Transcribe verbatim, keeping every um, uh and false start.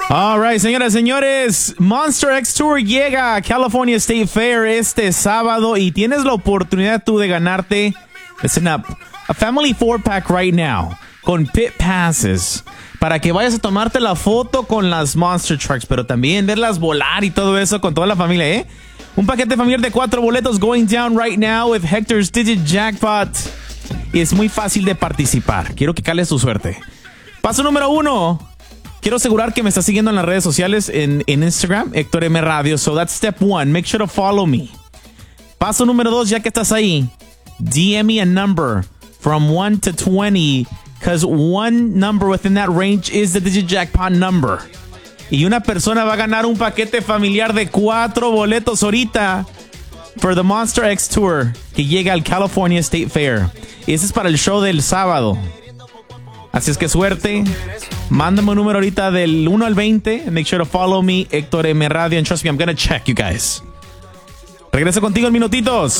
All right, señoras y señores, Monster X Tour llega a California State Fair este sábado y tienes la oportunidad tú de ganarte, listen up, a family four pack right now con pit passes para que vayas a tomarte la foto con las Monster Trucks, pero también verlas volar y todo eso con toda la familia, ¿eh? Un paquete familiar de cuatro boletos going down right now with Hector's Digit Jackpot. Y es muy fácil de participar. Quiero que cales tu suerte. Paso número uno. Quiero asegurar que me estás siguiendo en las redes sociales en, en Instagram, Héctor M Radio. So that's step one. Make sure to follow me. Paso número dos, ya que estás ahí, D M me a number from one to twenty, because one number within that range is the Digit Jackpot number. Y una persona va a ganar un paquete familiar de cuatro boletos ahorita for the Monster X Tour que llega al California State Fair. Y ese es para el show del sábado. Así es que suerte. Mándame un número ahorita del uno al veinte. And make sure to follow me, Héctor M Radio. And trust me, I'm gonna check you guys. Regreso contigo en minutitos.